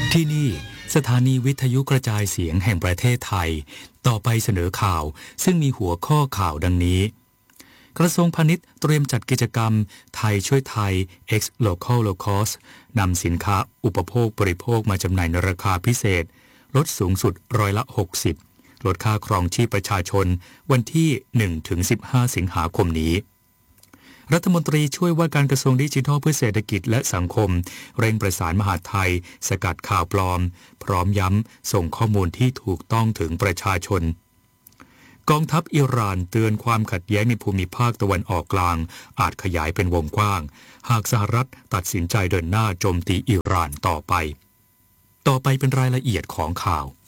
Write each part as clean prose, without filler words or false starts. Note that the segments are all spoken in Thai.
ที่นี่สถานีวิทยุกระจายเสียงแห่งประเทศไทยต่อไปเสนอข่าวซึ่งมีหัวข้อข่าวดังนี้กระทรวงพาณิชย์เตรียมจัดกิจกรรมไทยช่วยไทย X Local Low Cost นำสินค้าอุปโภคบริโภคมาจำหน่ายในราคาพิเศษลดสูงสุด60%ลดค่าครองชีพประชาชนวันที่ 1-15 สิงหาคมนี้รัฐมนตรีช่วยว่าการกระทรวงดิจิทัลเพื่อเศรษฐกิจและสังคมเร่งประสานมหาดไทยสกัดข่าวปลอมพร้อมย้ำส่งข้อมูลที่ถูกต้องถึงประชาชนกองทัพอิหร่านเตือนความขัดแย้งในภูมิภาคตะวันออกกลางอาจขยายเป็นวงกว้างหากสหรัฐตัดสินใจเดินหน้าโจมตีอิหร่านต่อไปเป็นรายละเอียดของข่าว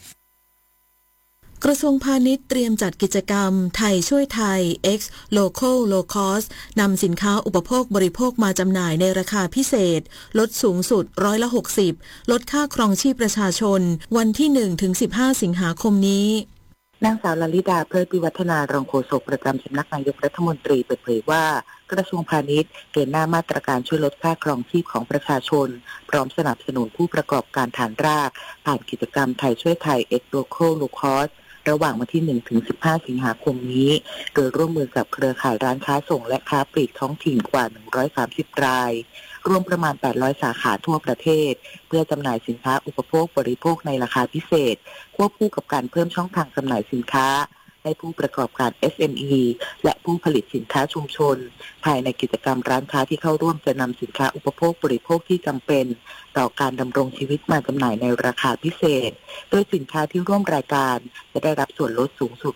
กระทรวงพาณิชย์เตรียมจัดกิจกรรมไทยช่วยไทย X Local Low Cost นำสินค้าอุปโภคบริโภคมาจำหน่ายในราคาพิเศษลดสูงสุด60%ลดค่าครองชีพประชาชนวันที่ 1-15 สิงหาคมนี้นางสาวลลิดาเพลิดวิวัฒนารองโฆษกประจำสำนักนายกรัฐมนตรีเปิดเผยว่ากระทรวงพาณิชย์เดินหน้ามาตรการช่วยลดค่าครองชีพของประชาชนพร้อมสนับสนุนผู้ประกอบการฐานรากผ่านกิจกรรมไทยช่วยไทย X Local Low Costระหว่างวันที่ 1-15 สิงหาคมนี้โดยร่วมมือกับเครือข่ายร้านค้าส่งและค้าปลีกท้องถิ่นกว่า130รายรวมประมาณ800สาขาทั่วประเทศเพื่อจำหน่ายสินค้าอุปโภคบริโภคในราคาพิเศษควบคู่กับการเพิ่มช่องทางจำหน่ายสินค้าให้ผู้ประกอบการ SME และผู้ผลิตสินค้าชุมชนภายในกิจกรรมร้านค้าที่เข้าร่วมจะนำสินค้าอุปโภคบริโภคที่จำเป็นต่อการดำรงชีวิตมาจำหน่ายในราคาพิเศษโดยสินค้าที่ร่วมรายการจะได้รับส่วนลดสูงสุด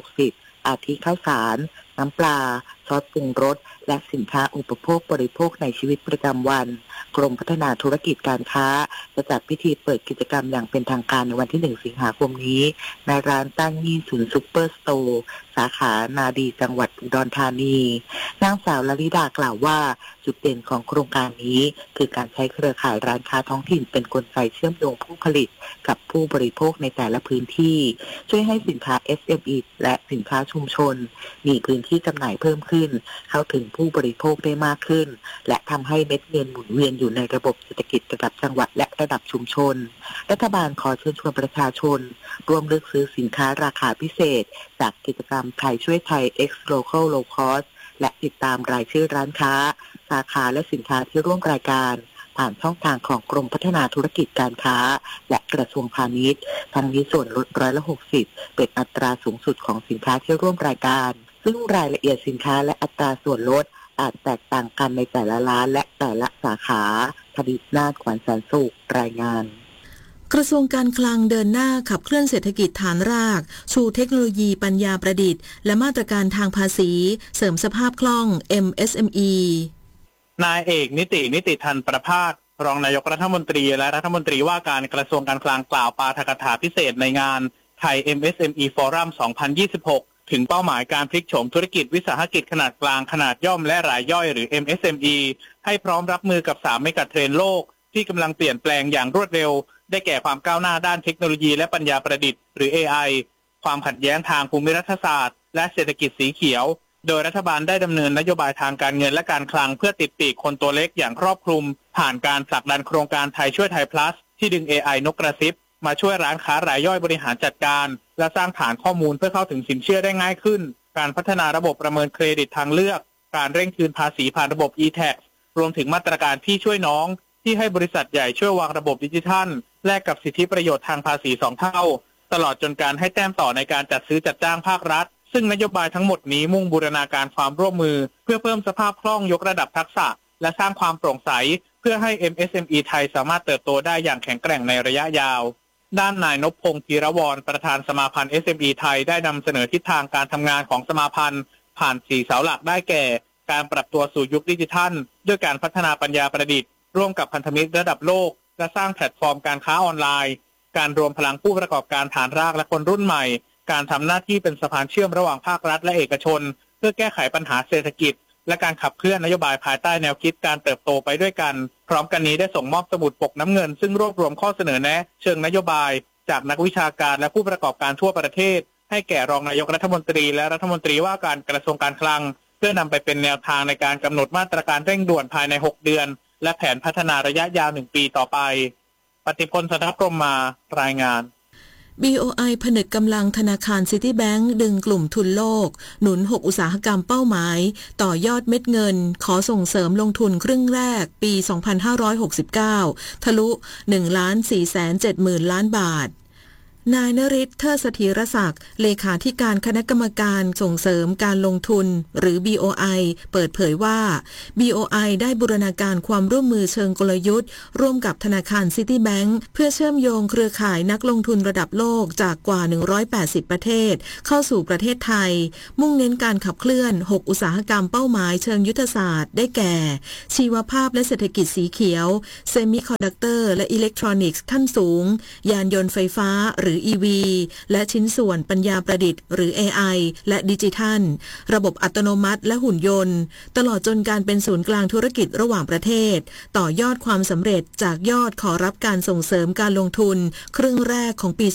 60%อาทิข้าวสารน้ำปลาซอสปรุงรสและสินค้าอุปโภคบริโภคในชีวิตประจำวันกรมพัฒนาธุรกิจการค้าจะจัดพิธีเปิดกิจกรรมอย่างเป็นทางการในวันที่ 1 สิงหาคมนี้ในร้านตั้งยี่ศูนย์ซุปเปอร์สโตร์สาขานาดีจังหวัดอุดรธานีนางสาวลลิดากล่าวว่าจุดเด่นของโครงการนี้คือการใช้เครือข่ายร้านค้าท้องถิ่นเป็นกลไกเชื่อมโยงผู้ผลิตกับผู้บริโภคในแต่ละพื้นที่ช่วยให้สินค้า SME และสินค้าชุมชนมีพื้นที่จำหน่ายเพิ่มขึ้นเข้าถึงผู้บริโภคได้มากขึ้นและทำให้เม็ดเงินหมุนเวียนอยู่ในระบบเศรษฐกิจระดับจังหวัดและระดับชุมชนรัฐบาลขอเชิญชวนประชาชนร่วมเลือกซื้อสินค้าราคาพิเศษจากกิจกรรมไทยช่วยไทย X Local Low Cost และติดตามรายชื่อร้านค้าสาขาและสินค้าที่ร่วมรายการผ่านช่องทางของกรมพัฒนาธุรกิจการค้าและกระทรวงพาณิชย์ทั้งนี้ส่วนลด60%เป็นอัตราสูงสุดของสินค้าที่ร่วมรายการซึ่งรายละเอียดสินค้าและอัตราส่วนลดอาจแตกต่างกันในแต่ละร้านและแต่ละสาขาคดิษนาถ ขวัญแสนสุขรายงานกระทรวงการคลังเดินหน้าขับเคลื่อนเศรษฐกิจฐานรากชูเทคโนโลยีปัญญาประดิษฐ์และมาตรการทางภาษีเสริมสภาพคล่อง MSME นายเอกนิติทันประภาสรองนายกรัฐมนตรีและรัฐมนตรีว่าการกระทรวงการคลังกล่าวปาฐกถาพิเศษในงานไทย MSME Forum 2026 ถึงเป้าหมายการพลิกโฉมธุรกิจวิสาหกิจขนาดกลางขนาดย่อมและรายย่อยหรือ MSME ให้พร้อมรับมือกับ3เมกะเทรนด์โลกที่กำลังเปลี่ยนแปลงอย่างรวดเร็วได้แก่ความก้าวหน้าด้านเทคโนโลยีและปัญญาประดิษฐ์หรือ AI ความขัดแย้งทางภูมิรัฐศาสตร์และเศรษฐกิจสีเขียวโดยรัฐบาลได้ดำเนินนโยบายทางการเงินและการคลังเพื่อติดปีกคนตัวเล็กอย่างครอบคลุมผ่านการผลักดันโครงการไทยช่วยไทย plus ที่ดึง AI นกกระซิบมาช่วยร้านค้ารายย่อยบริหารจัดการและสร้างฐานข้อมูลเพื่อเข้าถึงสินเชื่อได้ง่ายขึ้นการพัฒนาระบบประเมินเครดิตทางเลือกการเร่งคืนภาษีผ่านระบบ e-tax รวมถึงมาตรการพี่ช่วยน้องที่ให้บริษัทใหญ่ช่วยวางระบบดิจิทัลแลกกับสิทธิประโยชน์ทางภาษี2เท่าตลอดจนการให้แต้มต่อในการจัดซื้อจัดจ้างภาครัฐซึ่งนโยบายทั้งหมดนี้มุ่งบูรณาการความร่วมมือเพื่อเพิ่มสภาพคล่องยกระดับทักษะและสร้างความโปร่งใสเพื่อให้ MSME ไทยสามารถเติบโตได้อย่างแข็งแกร่งในระยะยาวด้านนายนพพงษ์ธีรวรประธานสมาพันธ์ SME ไทยได้นำเสนอทิศทางการทำงานของสมาพันธ์ผ่าน4เสาหลักได้แก่การปรับตัวสู่ยุคดิจิทัลด้วยการพัฒนาปัญญาประดิษฐ์ร่วมกับพันธมิตรระดับโลกและสร้างแพลตฟอร์มการค้าออนไลน์การรวมพลังผู้ประกอบการฐานรากและคนรุ่นใหม่การทำหน้าที่เป็นสะพานเชื่อมระหว่างภาครัฐและเอกชนเพื่อแก้ไขปัญหาเศรษฐกิจและการขับเคลื่อนนโยบายภายใต้แนวคิดการเติบโตไปด้วยกันพร้อมกันนี้ได้ส่งมอบสมุดปกน้ำเงินซึ่งรวบรวมข้อเสนอแนะเชิงนโยบายจากนักวิชาการและผู้ประกอบการทั่วประเทศให้แก่รองนายกรัฐมนตรีและรัฐมนตรีว่าการกระทรวงการคลังเพื่อนำไปเป็นแนวทางในการกำหนดมาตรการเร่งด่วนภายใน6 เดือนและแผนพัฒนาระยะยาว1 ปีต่อไปปฏิพล สัทธพรหมารายงาน BOI ผนึกกำลังธนาคารซิตี้แบงก์ดึงกลุ่มทุนโลกหนุน6อุตสาหกรรมเป้าหมายต่อยอดเม็ดเงินขอส่งเสริมลงทุนครึ่งแรกปี 2569 ทะลุ 1,470,000 ล้านบาทนายนฤทธิ์ เทิดเสถียรศักดิ์เลขาธิการคณะกรรมการส่งเสริมการลงทุนหรือ BOI เปิดเผยว่า BOI ได้บูรณาการความร่วมมือเชิงกลยุทธ์ร่วมกับธนาคารซิตี้แบงก์เพื่อเชื่อมโยงเครือข่ายนักลงทุนระดับโลกจากกว่า180ประเทศเข้าสู่ประเทศไทยมุ่งเน้นการขับเคลื่อน6อุตสาหกรรมเป้าหมายเชิงยุทธศาสตร์ได้แก่ชีวภาพและเศรษฐกิจสีเขียวเซมิคอนดักเตอร์และอิเล็กทรอนิกส์ขั้นสูงยานยนต์ไฟฟ้าหรือ EV และชิ้นส่วนปัญญาประดิษฐ์หรือ AI และดิจิทัลระบบอัตโนมัติและหุ่นยนต์ตลอดจนการเป็นศูนย์กลางธุรกิจระหว่างประเทศต่อยอดความสำเร็จจากยอดขอรับการส่งเสริมการลงทุนครึ่งแรกของปี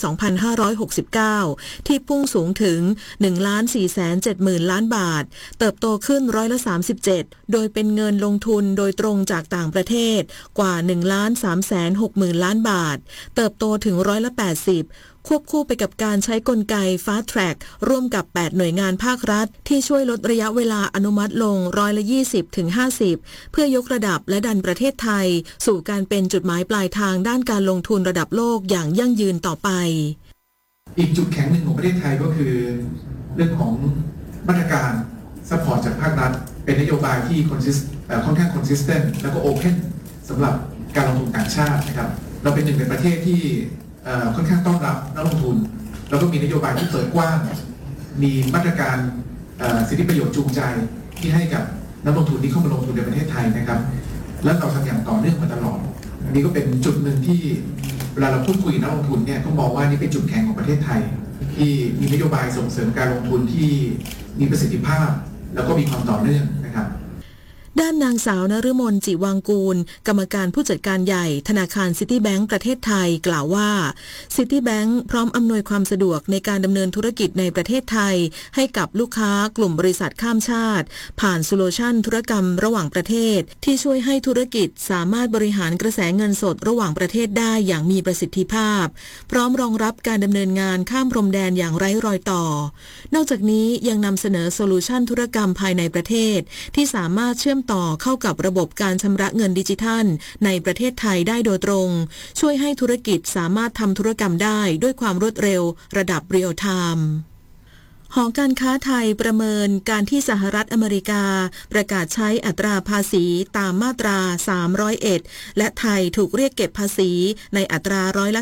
2569 ที่พุ่งสูงถึง 1,470,000 ล้านบาทเติบโตขึ้น37%โดยเป็นเงินลงทุนโดยตรงจากต่างประเทศกว่า 1,360,000 ล้านบาทเติบโตถึง80%ควบคู่ไปกับการใช้กลไก Fast Track ร่วมกับ8หน่วยงานภาครัฐที่ช่วยลดระยะเวลาอนุมัติลง20-50%เพื่อยกระดับและดันประเทศไทยสู่การเป็นจุดหมายปลายทางด้านการลงทุนระดับโลกอย่างยั่งยืนต่อไปอีกจุดแข็งหนึ่งของประเทศไทยก็คือเรื่องของมาตรการซัพพอร์ตจากภาครัฐเป็นนโยบายที่ค่อนข้าง consistent แล้วก็ open สำหรับการลงทุนต่างชาตินะครับเราเป็นหนึ่งในประเทศที่ค่อนข้างต้อนรับนักลงทุนแล้วก็มีนโยบายที่เปิดกว้างมีมาตรการสิทธิประโยชน์จูงใจที่ให้กับนักลงทุนที่เข้ามาลงทุนในประเทศไทยนะครับและเราทำอย่างต่อเนื่องมาตลอดอันนี้ก็เป็นจุดหนึ่งที่เวลาเราพูดคุยกับนักลงทุนเนี่ยก็มองว่านี่เป็นจุดแข็งของประเทศไทยที่มีนโยบายส่งเสริมการลงทุนที่มีประสิทธิภาพแล้วก็มีความต่อเนื่องนะครับด้านนางสาวนฤมล จิวังกูลกรรมการผู้จัดการใหญ่ธนาคารซิตี้แบงก์ประเทศไทยกล่าวว่าซิตี้แบงก์พร้อมอำนวยความสะดวกในการดำเนินธุรกิจในประเทศไทยให้กับลูกค้ากลุ่มบริษัทข้ามชาติผ่านโซลูชันธุรกรรมระหว่างประเทศที่ช่วยให้ธุรกิจสามารถบริหารกระแสเงินสดระหว่างประเทศได้อย่างมีประสิทธิภาพพร้อมรองรับการดำเนินงานข้ามพรมแดนอย่างไร้รอยต่อนอกจากนี้ยังนำเสนอโซลูชันธุรกรรมภายในประเทศที่สามารถเชื่อมต่อเข้ากับระบบการชำระเงินดิจิทัลในประเทศไทยได้โดยตรงช่วยให้ธุรกิจสามารถทำธุรกรรมได้ด้วยความรวดเร็วระดับเรียลไทม์หอการค้าไทยประเมินการที่สหรัฐอเมริกาประกาศใช้อัตราภาษีตามมาตรา301และไทยถูกเรียกเก็บภาษีในอัตรา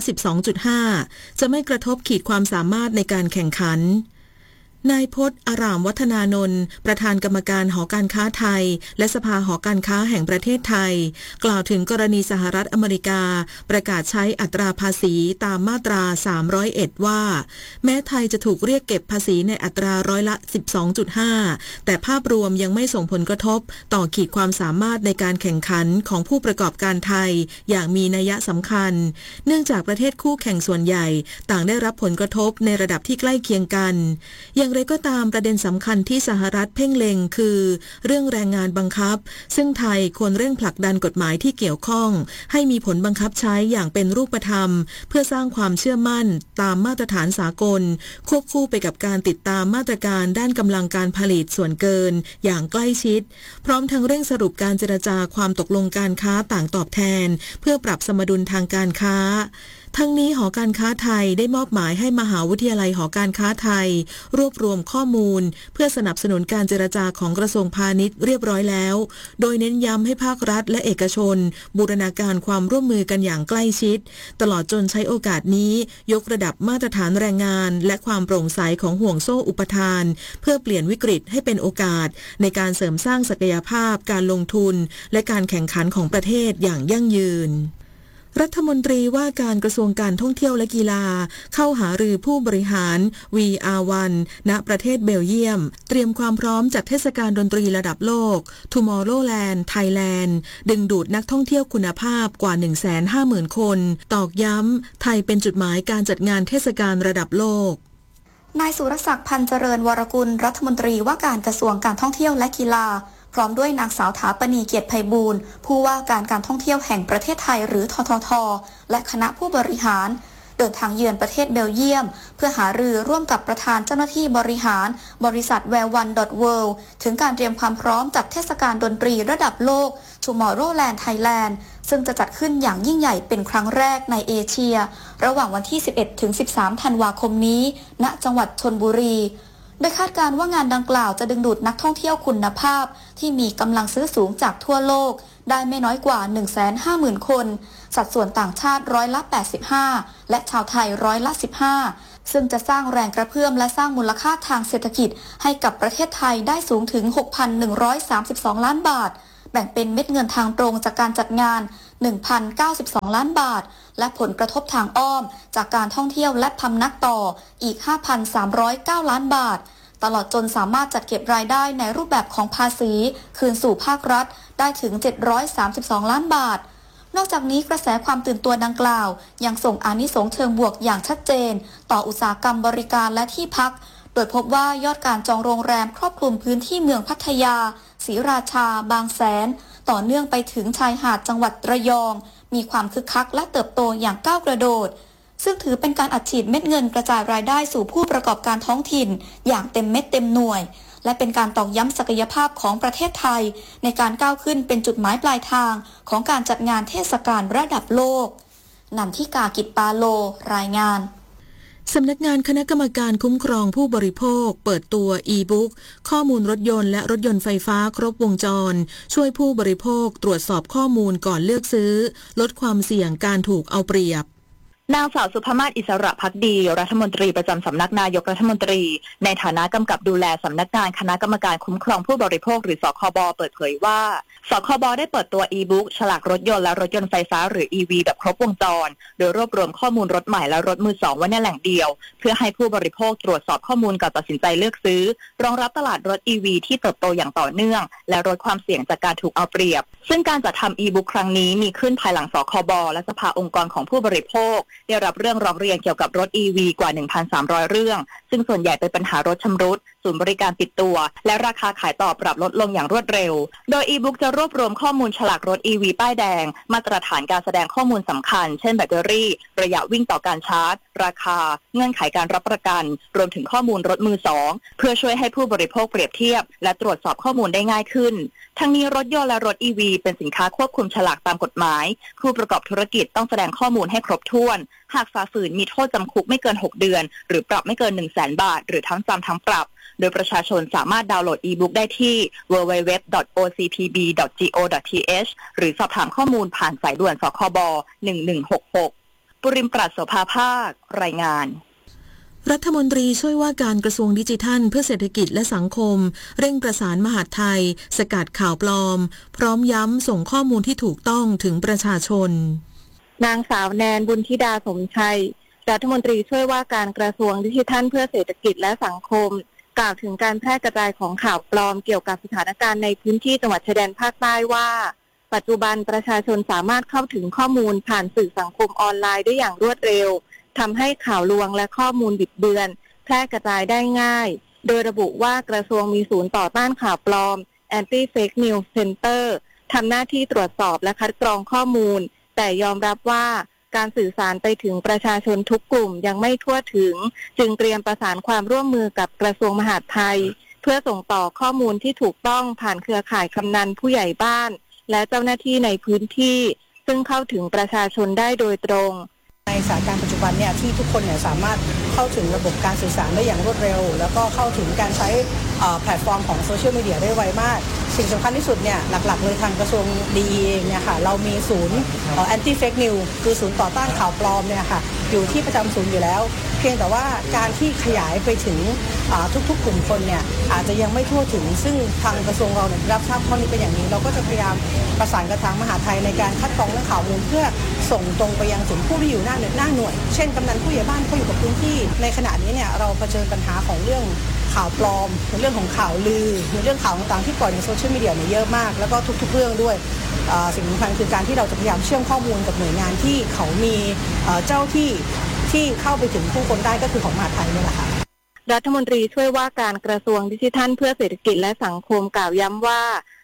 12.5 จะไม่กระทบขีดความสามารถในการแข่งขันนายพจน์ อารามวัฒนานนท์ประธานกรรมการหอการค้าไทยและสภาหอการค้าแห่งประเทศไทยกล่าวถึงกรณีสหรัฐอเมริกาประกาศใช้อัตราภาษีตามมาตรา301ว่าแม้ไทยจะถูกเรียกเก็บภาษีในอัตรา12.5 แต่ภาพรวมยังไม่ส่งผลกระทบต่อขีดความสามารถในการแข่งขันของผู้ประกอบการไทยอย่างมีนัยสำคัญเนื่องจากประเทศคู่แข่งส่วนใหญ่ต่างได้รับผลกระทบในระดับที่ใกล้เคียงกันอย่างไรก็ตามประเด็นสำคัญที่สหรัฐเพ่งเล็งคือเรื่องแรงงานบังคับซึ่งไทยควรเร่งผลักดันกฎหมายที่เกี่ยวข้องให้มีผลบังคับใช้อย่างเป็นรูปธรรมเพื่อสร้างความเชื่อมั่นตามมาตรฐานสากลควบคู่ไปกับการติดตามมาตรการด้านกำลังการผลิตส่วนเกินอย่างใกล้ชิดพร้อมทั้งเร่งสรุปการเจรจาความตกลงการค้าต่างตอบแทนเพื่อปรับสมดุลทางการค้าทั้งนี้หอการค้าไทยได้มอบหมายให้มหาวิทยาลัยหอการค้าไทยรวบรวมข้อมูลเพื่อสนับสนุนการเจรจาของกระทรวงพาณิชย์เรียบร้อยแล้วโดยเน้นย้ำให้ภาครัฐและเอกชนบูรณาการความร่วมมือกันอย่างใกล้ชิดตลอดจนใช้โอกาสนี้ยกระดับมาตรฐานแรงงานและความโปร่งใสของห่วงโซ่อุปทานเพื่อเปลี่ยนวิกฤตให้เป็นโอกาสในการเสริมสร้างศักยภาพการลงทุนและการแข่งขันของประเทศอย่างยั่งยืนรัฐมนตรีว่าการกระทรวงการท่องเที่ยวและกีฬาเข้าหารือผู้บริหาร VR1 ณประเทศเบลเยียมเตรียมความพร้อมจัดเทศกาลดนตรีระดับโลก Tomorrowland Thailand ดึงดูดนักท่องเที่ยวคุณภาพกว่า 150,000 คนตอกย้ำไทยเป็นจุดหมายการจัดงานเทศกาลระดับโลกนายสุรศักดิ์ พันธ์เจริญวรกุลรัฐมนตรีว่าการกระทรวงการท่องเที่ยวและกีฬาพร้อมด้วยนางสาวถาปณีเกียรติไพบูลย์ผู้ว่าการท่องเที่ยวแห่งประเทศไทยหรือททท.และคณะผู้บริหารเดินทางเยือนประเทศเบลเยียมเพื่อหารือร่วมกับประธานเจ้าหน้าที่บริหารบริษัท Well1.World ถึงการเตรียมความพร้อมจัดเทศกาลดนตรีระดับโลก Tomorrowland Thailand ซึ่งจะจัดขึ้นอย่างยิ่งใหญ่เป็นครั้งแรกในเอเชียระหว่างวันที่ 11-13 ธันวาคมนี้ณจังหวัดชลบุรีโดยคาดการณ์ว่างานดังกล่าวจะดึงดูดนักท่องเที่ยวคุณภาพที่มีกำลังซื้อสูงจากทั่วโลกได้ไม่น้อยกว่า 150,000 คนสัดส่วนต่างชาติ85%และชาวไทย15%ซึ่งจะสร้างแรงกระเพื่อมและสร้างมูลค่าทางเศรษฐกิจให้กับประเทศไทยได้สูงถึง 6,132 ล้านบาทแบ่งเป็นเม็ดเงินทางตรงจากการจัดงาน 1,092 ล้านบาทและผลกระทบทางอ้อมจากการท่องเที่ยวและพำนักต่ออีก 5,309 ล้านบาทตลอดจนสามารถจัดเก็บรายได้ในรูปแบบของภาษีคืนสู่ภาครัฐได้ถึง732ล้านบาทนอกจากนี้กระแสความตื่นตัวดังกล่าวยังส่งอานิสงส์เชิงบวกอย่างชัดเจนต่ออุตสาหกรรมบริการและที่พักโดยพบว่ายอดการจองโรงแรมครอบคลุมพื้นที่เมืองพัทยาศรีราชาบางแสนต่อเนื่องไปถึงชายหาดจังหวัดระยองมีความคึกคักและเติบโตอย่างก้าวกระโดดซึ่งถือเป็นการอัดฉีดเม็ดเงินกระจายรายได้สู่ผู้ประกอบการท้องถิ่นอย่างเต็มเม็ดเต็มหน่วยและเป็นการตอกย้ำศักยภาพของประเทศไทยในการก้าวขึ้นเป็นจุดหมายปลายทางของการจัดงานเทศกาลระดับโลกนันทิกากิจปาโลรายงานสำนักงานคณะกรรมการคุ้มครองผู้บริโภคเปิดตัวอีบุ๊กข้อมูลรถยนต์และรถยนต์ไฟฟ้าครบวงจรช่วยผู้บริโภคตรวจสอบข้อมูลก่อนเลือกซื้อลดความเสี่ยงการถูกเอาเปรียบนางสาวสุภมาศอิสระภักดีรัฐมนตรีประจำสำนักนายกรัฐมนตรีในฐานะกำกับดูแลสำนักงานคณะกรรมการคุ้มครองผู้บริโภคหรือสคบเปิดเผยว่าสคบได้เปิดตัวอีบุ๊กฉลากรถยนต์และรถยนต์ไฟฟ้าหรือ EV แบบครบวงจรโดยรวบรวมข้อมูลรถใหม่และรถมือสองไว้ในแหล่งเดียวเพื่อให้ผู้บริโภคตรวจสอบข้อมูลก่อนตัดสินใจเลือกซื้อรองรับตลาดรถ EV ที่เติบโตอย่างต่อเนื่องและลดความเสี่ยงจากการถูกเอาเปรียบซึ่งการจัดทำอีบุ๊กครั้งนี้มีขึ้นภายหลังสคบและสภาองค์กรของผู้บริโภคได้รับเรื่องร้องเรียนเกี่ยวกับรถ EV กว่า 1,300 เรื่องซึ่งส่วนใหญ่เป็นปัญหารถชำรุดศูนย์บริการปิดตัวและราคาขายต่อปรับลดลงอย่างรวดเร็วโดย e-book จะรวบรวมข้อมูลฉลากรถ EV ป้ายแดงมาตรฐานการแสดงข้อมูลสำคัญเช่นแบตเตอรี่ระยะวิ่งต่อการชาร์จราคาเงื่อนไขการรับประกันรวมถึงข้อมูลรถมือสองเพื่อช่วยให้ผู้บริโภคเปรียบเทียบและตรวจสอบข้อมูลได้ง่ายขึ้นทั้งนี้รถยนต์และรถ EV เป็นสินค้าควบคุมฉลากตามกฎหมายผู้ประกอบธุรกิจต้องแสดงข้อมูลให้ครบถ้วนหากฝ่าฝืนมีโทษจำคุกไม่เกิน6เดือนหรือปรับไม่เกิน 100,000 บาทหรือทั้งจำทั้งปรับโดยประชาชนสามารถดาวน์โหลด e-book ได้ที่ www.ocpb.go.th หรือสอบถามข้อมูลผ่านสายด่วนสคบ1166ปุริมปราศโสภาภาครายงานรัฐมนตรีช่วยว่าการกระทรวงดิจิทัลเพื่อเศรษฐกิจและสังคมเร่งประสานมหาดไทยสกัดข่าวปลอมพร้อมย้ำส่งข้อมูลที่ถูกต้องถึงประชาชนนางสาวแนนบุญธิดาสมชัยรัฐมนตรีช่วยว่าการกระทรวงดิจิทัลเพื่อเศรษฐกิจและสังคมกล่าวถึงการแพร่กระจายของข่าวปลอมเกี่ยวกับสถานการณ์ในพื้นที่จังหวัดชายแดนภาคใต้ว่าปัจจุบันประชาชนสามารถเข้าถึงข้อมูลผ่านสื่อสังคมออนไลน์ได้อย่างรวดเร็วทำให้ข่าวลวงและข้อมูลบิดเบือนแพร่กระจายได้ง่ายโดยระบุว่ากระทรวงมีศูนย์ต่อต้านข่าวปลอม Anti Fake News Center ทำหน้าที่ตรวจสอบและคัดกรองข้อมูลแต่ยอมรับว่าการสื่อสารไปถึงประชาชนทุกกลุ่มยังไม่ทั่วถึงจึงเตรียมประสานความร่วมมือกับกระทรวงมหาดไทยเพื่อส่งต่อข้อมูลที่ถูกต้องผ่านเครือข่ายกำนันผู้ใหญ่บ้านและเจ้าหน้าที่ในพื้นที่ซึ่งเข้าถึงประชาชนได้โดยตรงในสถานการณ์ปัจจุบันเนี่ยที่ทุกคนเนี่ยสามารถเข้าถึงระบบการสื่อสารได้อย่างรวดเร็วแล้วก็เข้าถึงการใช้แพลตฟอร์มของโซเชียลมีเดียได้ไวมากสิ่งสำคัญที่สุดเนี่ยหลักๆเลยทางกระทรวงดีเองเนี่ยค่ะเรามีศูนย์Anti Fake News คือศูนย์ต่อต้านข่าวปลอมเนี่ยค่ะอยู่ที่ประจำศูนย์อยู่แล้วเพียงแต่ว่าการที่ขยายไปถึงทุกๆกลุ่มคนเนี่ยอาจจะยังไม่ทั่วถึงซึ่งทางกระทรวงเราเนี่ยรับทราบข้อนี้เป็นอย่างนี้เราก็จะพยายามประสานกับทางมหาดไทยในการคัดกรองเรื่องข่าวมูลเพื่อส่งตรงไปยังศูนย์ผู้ที่อยู่หน้าหน่วยเช่นกำนันผู้ใหญ่บ้านเขาอยู่กับพื้นที่ในขณะนี้เนี่ยเราเผชิญปัญหาของเรื่องข่าวปลอมเรื่องของข่าวลือเรื่องข่าวต่างๆที่ปล่อยในโซเชียลมีเดียเนี่ยเยอะมากแล้วก็ทุกๆเรื่องด้วยสิ่งสำคัญคือการที่เราจะพยายามเชื่อมข้อมูลกับหน่วยงานที่เขามีเจ้าที่เข้าไปถึงผู้คนได้ก็คือของมหาดไทยนี่แหละค่ะรัฐมนตรีช่วยว่าการกระทรวงดิจิทัลเพื่อเศรษฐกิจและสังคมกล่าวย้ำว่า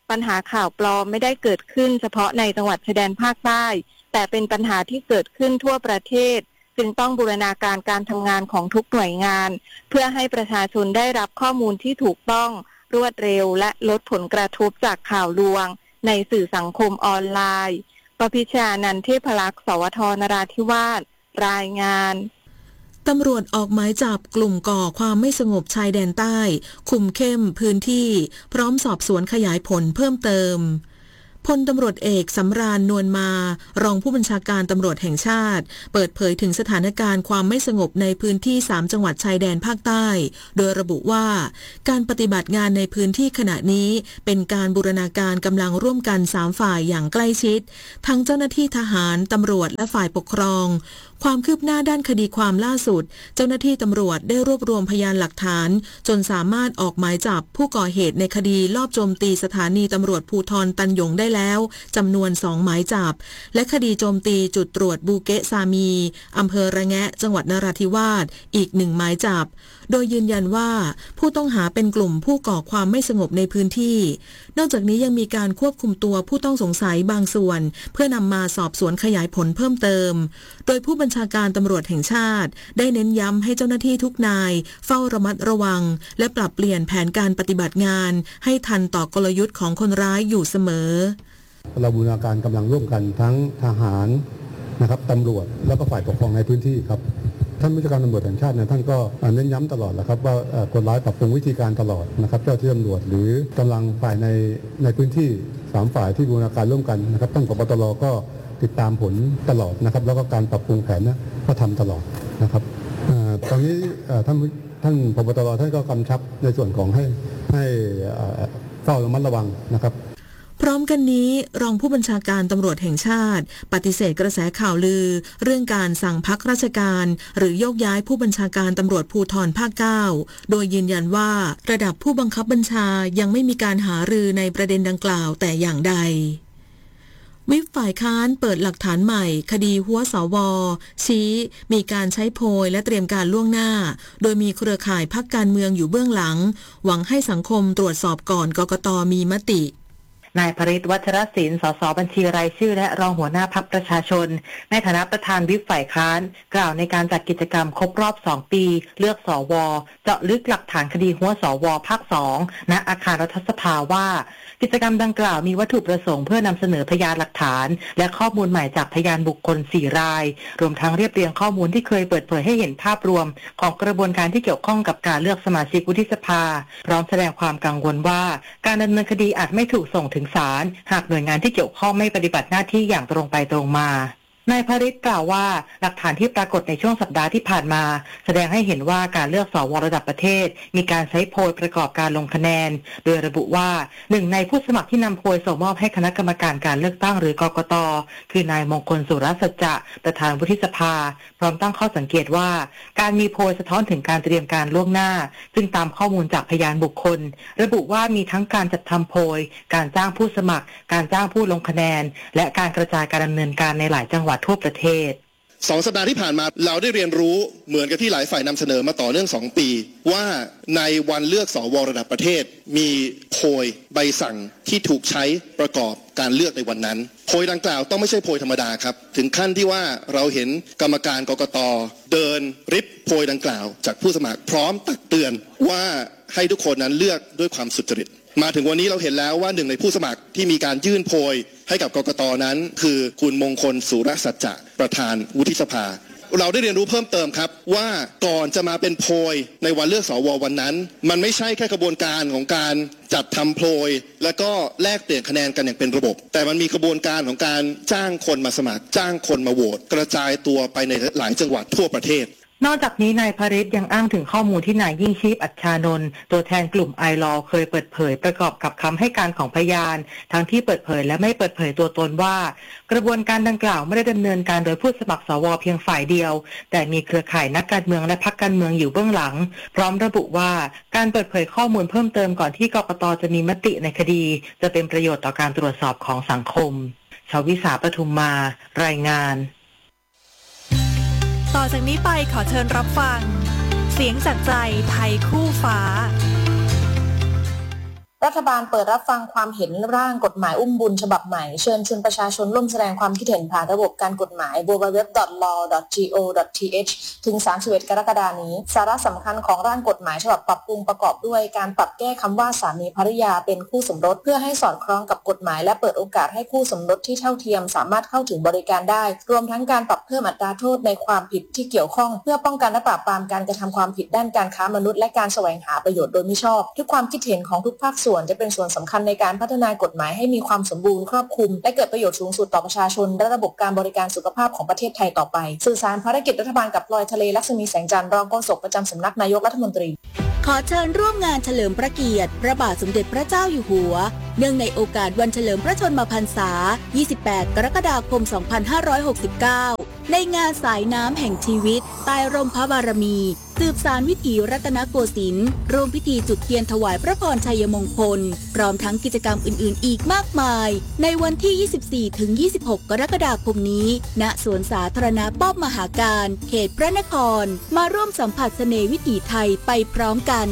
ปัญหาข่าวปลอมไม่ได้เกิดขึ้นเฉพาะในจังหวัดชายแดนภาคใต้แต่เป็นปัญหาที่เกิดขึ้นทั่วประเทศจึงต้องบูรณาการการทำงานของทุกหน่วยงานเพื่อให้ประชาชนได้รับข้อมูลที่ถูกต้องรวดเร็วและลดผลกระทบจากข่าวลวงในสื่อสังคมออนไลน์ประพิชานันท์ เทพลักษณ์ สวท นราธิวาสรายงานตำรวจออกหมายจับกลุ่มก่อความไม่สงบชายแดนใต้คุมเข้มพื้นที่พร้อมสอบสวนขยายผลเพิ่มเติมพลตำรวจเอกสำราญนวลมารองผู้บัญชาการตำรวจแห่งชาติเปิดเผยถึงสถานการณ์ความไม่สงบในพื้นที่3จังหวัดชายแดนภาคใต้โดยระบุว่าการปฏิบัติงานในพื้นที่ขณะนี้เป็นการบูรณาการกำลังร่วมกัน3ฝ่ายอย่างใกล้ชิดทั้งเจ้าหน้าที่ทหารตำรวจและฝ่ายปกครองความคืบหน้าด้านคดีความล่าสุดเจ้าหน้าที่ตำรวจได้รวบรวมพยานหลักฐานจนสามารถออกหมายจับผู้ก่อเหตุในคดีลอบโจมตีสถานีตำรวจภูธรตันหยงได้แล้วจำนวน2หมายจับและคดีโจมตีจุดตรวจบูเกะซามีอำเภอระแงะจังหวัดนราธิวาสอีก1หมายจับโดยยืนยันว่าผู้ต้องหาเป็นกลุ่มผู้ก่อความไม่สงบในพื้นที่นอกจากนี้ยังมีการควบคุมตัวผู้ต้องสงสัยบางส่วนเพื่อนำมาสอบสวนขยายผลเพิ่มเติมโดยผู้บัญชาการตำรวจแห่งชาติได้เน้นย้ำให้เจ้าหน้าที่ทุกนายเฝ้าระมัดระวังและปรับเปลี่ยนแผนการปฏิบัติงานให้ทันต่อกลยุทธ์ของคนร้ายอยู่เสมอเราบูรณาการกำลังร่วมกันทั้งทหารนะครับตำรวจแล้วก็ฝ่ายปกครองในพื้นที่ครับท่านผู้บัญชาการตำรวจแห่งชาติท่านก็เน้นย้ำตลอดแหละครับว่าคนร้ายปรับปรุงวิธีการตลอดนะครับเจ้าที่ตำรวจหรือกำลังฝ่ายในพื้นที่3ฝ่ายที่บูรณาการร่วมกันนะครับท่านผบ.ตร.ก็ติดตามผลตลอดนะครับแล้วก็การปรับปรุงแผนก็ทำตลอดนะครับตอนนี้ท่านผบ.ตร.ท่านก็กำชับในส่วนของให้เฝ้าระมัดระวังนะครับพร้อมกันนี้รองผู้บัญชาการตำรวจแห่งชาติปฏิเสธกระแสข่าวลือเรื่องการสั่งพักราชการหรือโยกย้ายผู้บัญชาการตำรวจภูธรภาค 9โดยยืนยันว่าระดับผู้บังคับบัญชายังไม่มีการหารือในประเด็นดังกล่าวแต่อย่างใดวิปฝ่ายค้านเปิดหลักฐานใหม่คดีหัวสว.ชี้มีการใช้โพยและเตรียมการล่วงหน้าโดยมีเครือข่ายพรรคการเมืองอยู่เบื้องหลังหวังให้สังคมตรวจสอบก่อนกกต.มีมตินายภริษฐ์ วัชรศิลป์ สสบัญชีรายชื่อและรองหัวหน้าพรรคประชาชนในฐานะประธานวิปฝ่ายค้านกล่าวในการจัดกิจกรรมครบรอบ2ปีเลือกสวเจาะลึกหลักฐานคดีหัวสวภาค2ณอาคารรัฐสภาว่ากิจกรรมดังกล่าวมีวัตถุประสงค์เพื่อนำเสนอพยานหลักฐานและข้อมูลใหม่จากพยานบุคคล4รายรวมทั้งเรียบเรียงข้อมูลที่เคยเปิดเผยให้เห็นภาพรวมของกระบวนการที่เกี่ยวข้องกับการเลือกสมาชิกวุฒิสภาพร้อมแสดงความกังวลว่าการดำเนินคดีอาจไม่ถูกส่งถึงศาลหากหน่วยงานที่เกี่ยวข้องไม่ปฏิบัติหน้าที่อย่างตรงไปตรงมานายภริษฐ์กล่าวว่าหลักฐานที่ปรากฏในช่วงสัปดาห์ที่ผ่านมาแสดงให้เห็นว่าการเลือกสวระดับประเทศมีการใช้โพยประกอบการลงคะแนนโดยระบุว่าหนึ่งในผู้สมัครที่นำโพยส่งมอบให้คณะกรรมการการเลือกตั้งหรือกกต.คือนายมงคลสุรสัจจะประธานวุฒิสภาพร้อมตั้งข้อสังเกตว่าการมีโพยสะท้อนถึงการเตรียมการล่วงหน้าซึ่งตามข้อมูลจากพยานบุคคลระบุว่ามีทั้งการจัดทำโพยการจ้างผู้สมัครการจ้างผู้ลงคะแนนและการกระจายการดำเนินการในหลายจังหวัดทั่วประเทศ 2 สัปดาห์ที่ผ่านมาเราได้เรียนรู้เหมือนกับที่หลายฝ่ายนำเสนอมาต่อเนื่อง2 ปีว่าในวันเลือกสวระดับประเทศมีโพยใบสั่งที่ถูกใช้ประกอบการเลือกในวันนั้นโพยดังกล่าวต้องไม่ใช่โพยธรรมดาครับถึงขั้นที่ว่าเราเห็นกรรมการกกต.เดินริบโพยดังกล่าวจากผู้สมัครพร้อมตักเตือนว่าให้ทุกคนนั้นเลือกด้วยความสุจริตมาถึงวันนี้เราเห็นแล้วว่าหนึ่งในผู้สมัครที่มีการยื่นโพยให้กับกกต.นั้นคือคุณมงคลสุรสัจจะประธานวุฒิสภาเราได้เรียนรู้เพิ่มเติมครับว่าก่อนจะมาเป็นโพยในวันเลือกสววันนั้นมันไม่ใช่แค่กระบวนการของการจัดทำโพยแล้วก็แลกเปลี่ยนคะแนนกันอย่างเป็นระบบแต่มันมีกระบวนการของการจ้างคนมาสมัครจ้างคนมาโหวตกระจายตัวไปในหลายจังหวัดทั่วประเทศนอกจากนี้นายภริษฐ์ยังอ้างถึงข้อมูลที่นายยิ่งชีพอัชชานนท์ตัวแทนกลุ่มไอลอเคยเปิดเผยประกอบกับคำให้การของพยานทั้งที่เปิดเผยและไม่เปิดเผยตัวตนว่ากระบวนการดังกล่าวไม่ได้ดำเนินการโดยผู้สมัครสวเพียงฝ่ายเดียวแต่มีเครือข่ายนักการเมืองและพรรคการเมืองอยู่เบื้องหลังพร้อมระบุว่าการเปิดเผยข้อมูลเพิ่มเติมก่อนที่กกต.จะมีมติในคดีจะเป็นประโยชน์ต่อการตรวจสอบของสังคมชวิสา ปทุมมารายงานต่อจากนี้ไปขอเชิญรับฟังเสียงจากใจไทยคู่ฟ้ารัฐบาลเปิดรับฟังความเห็นร่างกฎหมายอุ้มบุญฉบับใหม่เชิญชวนประชาชนร่วมแสดงความคิดเห็นผ่านระบบการกฎหมาย www.law.go.th ถึง 31 กรกฎาคมนี้สาระสำคัญของร่างกฎหมายฉบับปรับปรุงประกอบด้วยการปรับแก้คำว่าสามีภริยาเป็นคู่สมรสเพื่อให้สอดคล้องกับกฎหมายและเปิดโอกาสให้คู่สมรสที่เท่าเทียมสามารถเข้าถึงบริการได้รวมทั้งการปรับเพิ่มอัตราโทษในความผิดที่เกี่ยวข้องเพื่อป้องกันและปราบปรามการกระทำความผิดด้านการค้ามนุษย์และการแสวงหาประโยชน์โดยมิชอบทุกความคิดเห็นของทุกภาคส่วนจะเป็นส่วนสำคัญในการพัฒนากฎหมายให้มีความสมบูรณ์ครอบคลุมและเกิดประโยชน์สูงสุดต่อประชาชนและระบบการบริการสุขภาพของประเทศไทยต่อไปสื่อสารภารกิจรัฐบาลกับพลอยทะเลลักษมีแสงจันทร์รองโฆษกประจำสำนักนายกรัฐมนตรีขอเชิญร่วมงานเฉลิมพระเกียรติพระบาทสมเด็จพระเจ้าอยู่หัวเนื่องในโอกาสวันเฉลิมพระชนมพรรษา 28 กรกฎาคม 2569 ในงานสายน้ำแห่งชีวิตใต้ร่มพระบารมีสืบสานวิถีรัตนโกสินทร์ร่วมพิธีจุดเทียนถวายพระพรชัยมงคลพร้อมทั้งกิจกรรมอื่นๆอีกมากมายในวันที่ 24-26 กรกฎาคมนี้ณสวนสาธารณะป้อมมหาการเขตพระนครมาร่วมสัมผัสเสน่ห์วิถีไทยไปพร้อมกัน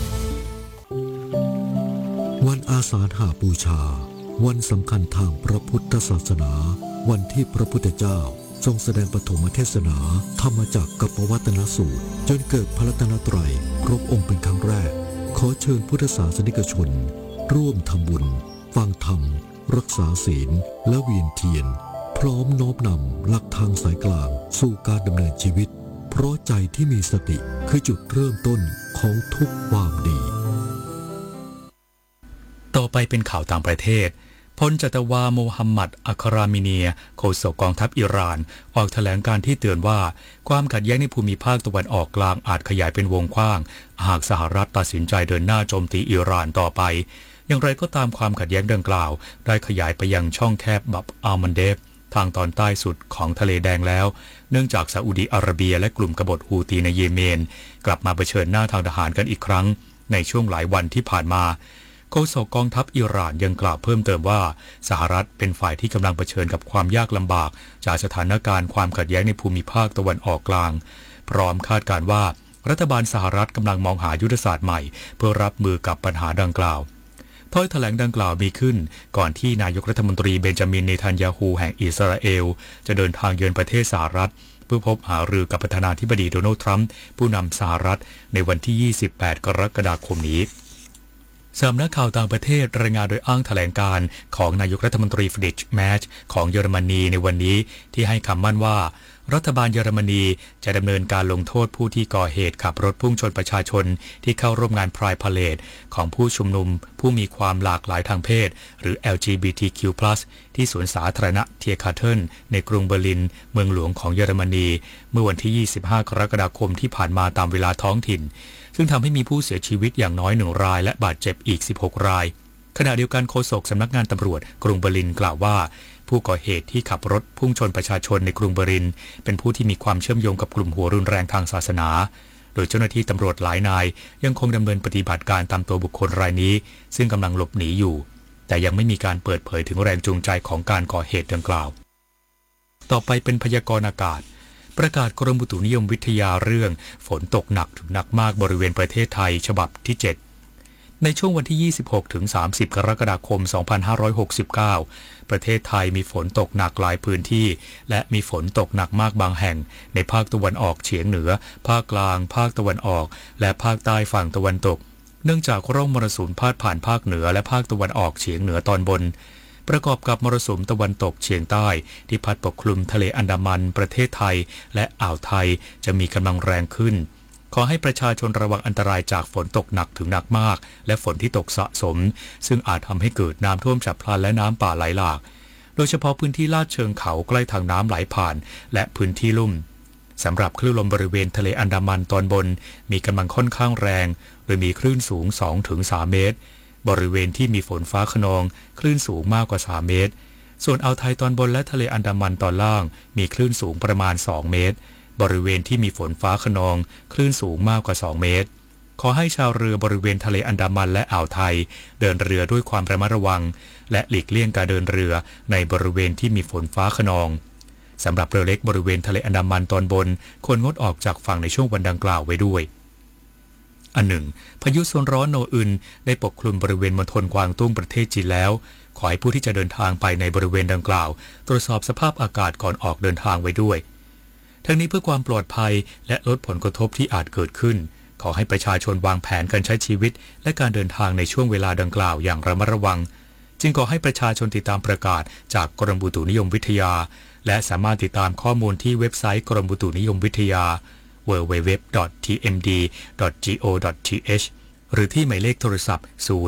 วันอาสาฬหบูชาวันสำคัญทางพระพุทธศาสนาวันที่พระพุทธเจ้าทรงแสดงปฐมเทศนาธรรมจักรกับปวัตนสูตรจนเกิดพระรัตนตรัยครบองค์เป็นครั้งแรกขอเชิญพุทธศาสนิกชนร่วมทำบุญฟังธรรมรักษาศีลและเวียนเทียนพร้อมน้อมนำหลักทางสายกลางสู่การดำเนินชีวิตเพราะใจที่มีสติคือจุดเริ่มต้นของทุกความดีต่อไปเป็นข่าวต่างประเทศพลจัตวาโมฮัมหมัดอัครามิเนียโฆษกกองทัพอิหร่านออกแถลงการที่เตือนว่าความขัดแย้งในภูมิภาคตะวันออกกลางอาจขยายเป็นวงกว้างหากสหรัฐตัดสินใจเดินหน้าโจมตีอิหร่านต่อไปอย่างไรก็ตามความขัดแย้งดังกล่าวได้ขยายไปยังช่องแคบบับอัลมันเดฟทางตอนใต้สุดของทะเลแดงแล้วเนื่องจากซาอุดิอาระเบียและกลุ่มกบฏฮูตีในเยเมนกลับมาเผชิญหน้าทางทหารกันอีกครั้งในช่วงหลายวันที่ผ่านมาโฆษกกองทัพอิหร่านยังกล่าวเพิ่มเติมว่าสหรัฐเป็นฝ่ายที่กำลังเผชิญกับความยากลำบากจากสถานการณ์ความขัดแย้งในภูมิภาคตะวันออกกลางพร้อมคาดการณ์ว่ารัฐบาลสหรัฐกำลังมองหายุทธศาสตร์ใหม่เพื่อรับมือกับปัญหาดังกล่าวถ้อยแถลงดังกล่าวมีขึ้นก่อนที่นายกรัฐมนตรีเบนจามินเนทันยาฮูแห่งอิสราเอลจะเดินทางเยือนประเทศสหรัฐเพื่อพบหารือกับประธานาธิบดีโดนัลด์ทรัมป์ผู้นำสหรัฐในวันที่ 28 กรกฎาคมนี้สำนักข่าวต่างประเทศรายงานโดยอ้างแถลงการของนายกรัฐมนตรีฟริดริช แมชของเยอรมนีในวันนี้ที่ให้คำมั่นว่ารัฐบาลเยอรมนีจะดำเนินการลงโทษผู้ที่ก่อเหตุขับรถพุ่งชนประชาชนที่เข้าร่วมงานไพร์พาเลดของผู้ชุมนุมผู้มีความหลากหลายทางเพศหรือ LGBTQ+ ที่สวนสาธารณะเทียคาเทิลในกรุงเบอร์ลินเมืองหลวงของเยอรมนีเมื่อวันที่ 25 กรกฎาคมที่ผ่านมาตามเวลาท้องถิ่นซึ่งทำให้มีผู้เสียชีวิตอย่างน้อย1รายและบาดเจ็บอีก16รายขณะเดียวกันโฆษกสำนักงานตำรวจกรุงเบอร์ลินกล่าวว่าผู้ก่อเหตุที่ขับรถพุ่งชนประชาชนในกรุงเบอร์ลินเป็นผู้ที่มีความเชื่อมโยงกับกลุ่มหัวรุนแรงทางศาสนาโดยเจ้าหน้าที่ตำรวจหลายนายยังคงดำเนินปฏิบัติการตามตัวบุคคลรายนี้ซึ่งกำลังหลบหนีอยู่แต่ยังไม่มีการเปิดเผยถึงแรงจูงใจของการก่อเหตุดังกล่าวต่อไปเป็นพยากรณ์อากาศประกาศกรมอุตุนิยมวิทยาเรื่องฝนตกหนักถึงหนักมากบริเวณประเทศไทยฉบับที่ 7ในช่วงวันที่ 26 ถึง 30 กรกฎาคม 2569 ประเทศไทยมีฝนตกหนักหลายพื้นที่และมีฝนตกหนักมากบางแห่งในภาคตะวันออกเฉียงเหนือภาคกลางภาคตะวันออกและภาคใต้ฝั่งตะวันตกเนื่องจากร่องมรสุมพาดผ่านภาคเหนือและภาคตะวันออกเฉียงเหนือตอนบนประกอบกับมรสุมตะวันตกเฉียงใต้ที่พัดปกคลุมทะเลอันดามันประเทศไทยและอ่าวไทยจะมีกำลังแรงขึ้นขอให้ประชาชนระวังอันตรายจากฝนตกหนักถึงหนักมากและฝนที่ตกสะสมซึ่งอาจทำให้เกิดน้ำท่วมฉับพลันและน้ำป่าไหลหลากโดยเฉพาะพื้นที่ลาดเชิงเขาใกล้ทางน้ำไหลผ่านและพื้นที่ลุ่มสำหรับคลื่นลมบริเวณทะเลอันดามันตอนบนมีกำลังค่อนข้างแรงโดยมีคลื่นสูง 2-3 เมตรบริเวณที่มีฝนฟ้าคะนองคลื่นสูงมากกว่า3เมตรส่วนอ่าวไทยตอนบนและทะเลอันดามันตอนล่างมีคลื่นสูงประมาณ2เมตรบริเวณที่มีฝนฟ้าคะนองคลื่นสูงมากกว่า2เมตรขอให้ชาวเรือบริเวณทะเลอันดามันและอ่าวไทยเดินเรือด้วยความระมัดระวังและหลีกเลี่ยงการเดินเรือในบริเวณที่มีฝนฟ้าคะนองสำหรับเรือเล็กบริเวณทะเลอันดามันตอนบนควรงดออกจากฝั่งในช่วงวันดังกล่าวไว้ด้วยอันหนึ่งพายุโซนร้อนโนอึนได้ปกคลุมบริเวณมณฑลกวางตุ้งประเทศจีนแล้วขอให้ผู้ที่จะเดินทางไปในบริเวณดังกล่าวตรวจสอบสภาพอากาศก่อนออกเดินทางไว้ด้วยทั้งนี้เพื่อความปลอดภัยและลดผลกระทบที่อาจเกิดขึ้นขอให้ประชาชนวางแผนการใช้ชีวิตและการเดินทางในช่วงเวลาดังกล่าวอย่างระมัดระวังจึงขอให้ประชาชนติดตามประกาศจากกรมอุตุนิยมวิทยาและสามารถติดตามข้อมูลที่เว็บไซต์กรมอุตุนิยมวิทยา www.tmd.go.th หรือที่หมายเลขโทรศัพท์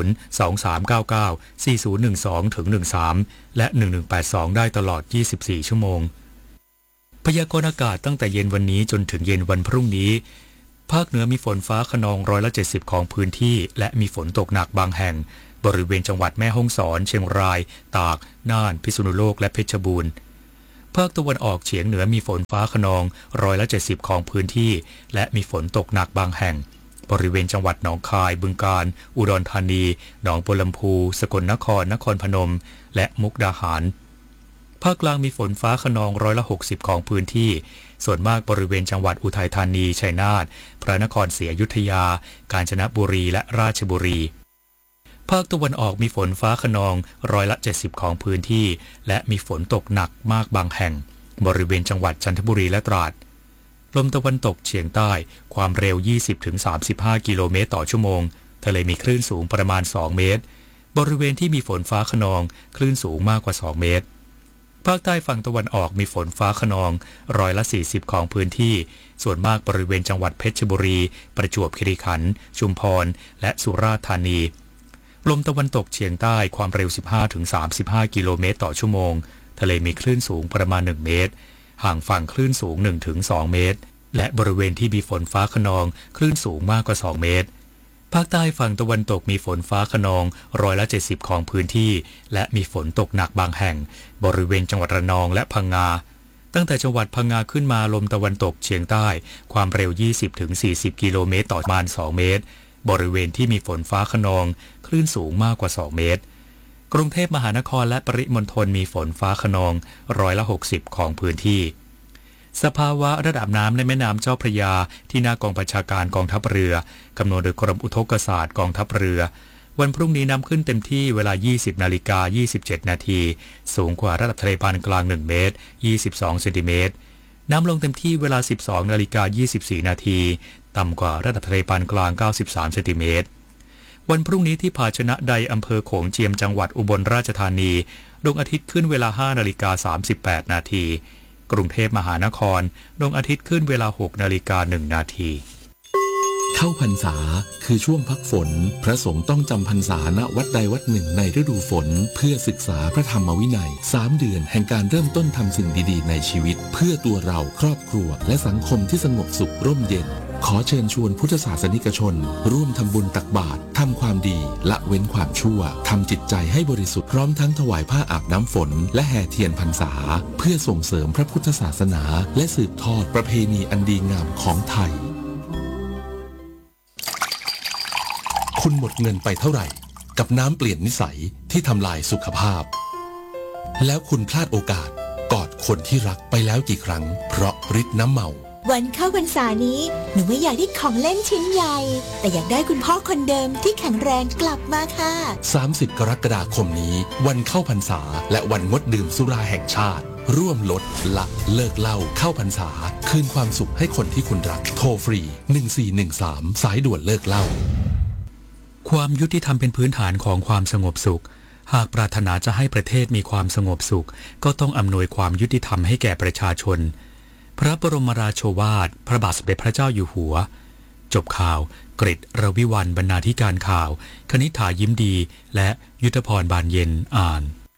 023994012-13 และ 1182 ได้ตลอด 24 ชั่วโมงพยากรณ์อากาศตั้งแต่เย็นวันนี้จนถึงเย็นวันพรุ่งนี้ภาคเหนือมีฝนฟ้าคะนอง70%ของพื้นที่และมีฝนตกหนักบางแห่งบริเวณจังหวัดแม่ฮ่องสอนเชียงรายตากน่านพิษณุโลกและเพชรบูรณ์ภาคตะวันออกเฉียงเหนือมีฝนฟ้าคะนอง70%ของพื้นที่และมีฝนตกหนักบางแห่งบริเวณจังหวัดหนองคายบึงกาฬอุดรธานีหนองบัวลำพูสกลนครนครพนมและมุกดาหารภาคกลางมีฝนฟ้าคะนอง60%ของพื้นที่ส่วนมากบริเวณจังหวัดอุทัยธานีชัยนาทพระนครศรีอยุธยากาญจนบุรีและราชบุรีภาคตะวันออกมีฝนฟ้าคะนอง70%ของพื้นที่และมีฝนตกหนักมากบางแห่งบริเวณจังหวัดจันทบุรีและตราดลมตะวันตกเฉียงใต้ความเร็ว 20-35 กิโลเมตรต่อชั่วโมงทะเลมีคลื่นสูงประมาณ2เมตรบริเวณที่มีฝนฟ้าคะนองคลื่นสูงมากกว่า2เมตรภาคใต้ฝั่งตะวันออกมีฝนฟ้าคะนอง40%ของพื้นที่ส่วนมากบริเวณจังหวัดเพชรบุรีประจวบคีรีขันธ์ชุมพรและสุราษฎร์ธานีลมตะวันตกเฉียงใต้ความเร็ว 15-35 กิโลเมตรต่อชั่วโมงทะเลมีคลื่นสูงประมาณ1เมตรห่างฝั่งคลื่นสูง 1-2 เมตรและบริเวณที่มีฝนฟ้าคะนองคลื่นสูงมากกว่า2เมตรภาคใต้ฝั่งตะวันตกมีฝนฟ้าคะนอง70%ของพื้นที่และมีฝนตกหนักบางแห่งบริเวณจังหวัดระนองและพังงาตั้งแต่จังหวัดพังงาขึ้นมาลมตะวันตกเฉียงใต้ความเร็ว 20-40 กิโลเมตรต่อประมาณ2เมตรบริเวณที่มีฝนฟ้าคะนองคลื่นสูงมากกว่า2เมตรกรุงเทพมหานครและปริมณฑลมีฝนฟ้าคะนอง60%ของพื้นที่สภาวะระดับน้ำในแม่น้ำเจ้าพระยาที่หน้ากองบัญชาการกองทัพเรือกำหนดโดยกรมอุทกศาสตร์กองทัพเรือวันพรุ่งนี้น้ำขึ้นเต็มที่เวลา 20:27 นาทีสูงกว่าระดับทะเลปานกลาง1เมตร22เซนติเมตรน้ำลงเต็มที่เวลา 12:24 นาทีต่ำกว่าระดับทะเลปานกลาง93เซนติเมตรวันพรุ่งนี้ที่ภาชนะใดอำเภอโขงเจียมจังหวัดอุบลราชธานีดวงอาทิตย์ขึ้นเวลา 5:38 นาทีกรุงเทพมหานครดวงอาทิตย์ขึ้นเวลา 6:01 นาทีเข้าพรรษาคือช่วงพักฝนพระสงฆ์ต้องจำพรรษาณวัดใดวัดหนึ่งในฤดูฝนเพื่อศึกษาพระธรรมวินัย3 เดือนแห่งการเริ่มต้นทำสิ่งดีๆในชีวิตเพื่อตัวเราครอบครัวและสังคมที่สงบสุขร่มเย็นขอเชิญชวนพุทธศาสนิกชนร่วมทำบุญตักบาตรทำความดีละเว้นความชั่วทำจิตใจให้บริสุทธิ์พร้อมทั้งถวายผ้าอาบน้ำฝนและแห่เทียนพรรษาเพื่อส่งเสริมพระพุทธศาสนาและสืบทอดประเพณีอันดีงามของไทยคุณหมดเงินไปเท่าไหร่กับน้ำเปลี่ยนนิสัยที่ทำลายสุขภาพแล้วคุณพลาดโอกาสกอดคนที่รักไปแล้วกี่ครั้งเพราะฤทธิ์น้ำเมาวันเข้าพรรษานี้หนูไม่อยากได้ของเล่นชิ้นใหญ่แต่อยากได้คุณพ่อคนเดิมที่แข็งแรงกลับมาค่ะ 30 กรกฎาคมนี้วันเข้าพรรษาและวันงดดื่มสุราแห่งชาติร่วมลดละเลิกเหล้าเข้าพรรษาคืนความสุขให้คนที่คุณรักโทรฟรี1413สายด่วนเลิกเหล้าความยุติธรรมเป็นพื้นฐานของความสงบสุขหากปรารถนาจะให้ประเทศมีความสงบสุขก็ต้องอำนวยความยุติธรรมให้แก่ประชาชนพระบรมราโชวาทพระบาทสมเด็จพระเจ้าอยู่หัวจบข่าวกฤษ รวิวรรณบรรณาธิการข่าวคณิษฐายิ้มดีและยุทธพรบานเย็นอ่าน